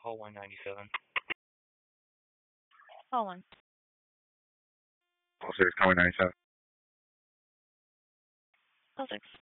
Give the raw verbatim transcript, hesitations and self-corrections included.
Hall one ninety-seven. Hold on. All six, Conway ninety-seven. Oh, six.